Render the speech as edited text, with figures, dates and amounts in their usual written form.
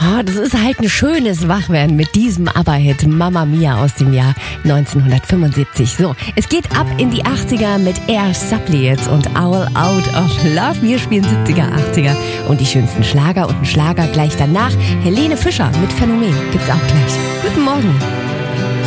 Oh, das ist halt ein schönes Wachwerden mit diesem ABBA-Hit Mamma Mia aus dem Jahr 1975. So, es geht ab in die 80er mit Air Supply jetzt und All Out of Love. Wir spielen 70er, 80er und die schönsten Schlager und einen Schlager gleich danach. Helene Fischer mit Phänomen gibt's auch gleich. Guten Morgen.